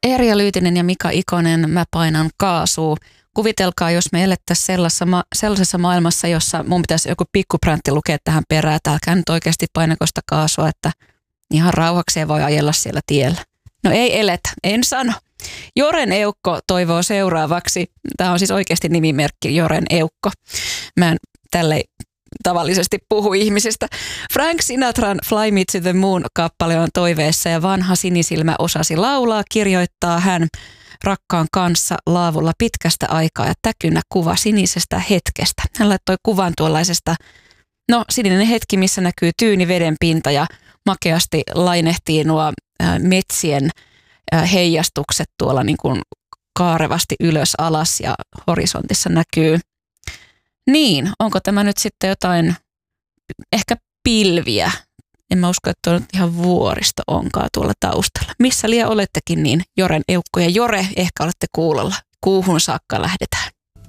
Erja Lyytinen ja Mika Ikonen, Mä painan kaasua. Kuvitelkaa, jos me elettäisiin sellaisessa maailmassa, jossa mun pitäisi joku pikkupräntti lukea tähän perään, että älkää nyt oikeasti painako sitä kaasua, että ihan rauhakseen voi ajella siellä tiellä. No ei eletä, en sano. Joren Eukko toivoo seuraavaksi, tämä on siis oikeasti nimimerkki Joren Eukko. Mä en tälle tavallisesti puhu ihmisistä. Frank Sinatran Fly Me to the Moon -kappale on toiveessa ja vanha sinisilmä osasi laulaa, kirjoittaa hän rakkaan kanssa laavulla pitkästä aikaa ja täkynä kuva sinisestä hetkestä. Hän laittoi kuvan tuollaisesta, sininen hetki, missä näkyy tyyni veden pinta ja makeasti lainehtii nuo metsien heijastukset tuolla niin kuin kaarevasti ylös alas ja horisontissa näkyy. Niin, onko tämä nyt sitten jotain, ehkä pilviä? En mä usko, että on ihan vuoristo onkaan tuolla taustalla. Missä liian olettekin niin, Joren Eukko ja Jore, ehkä olette kuulolla. Kuuhun saakka lähdetään.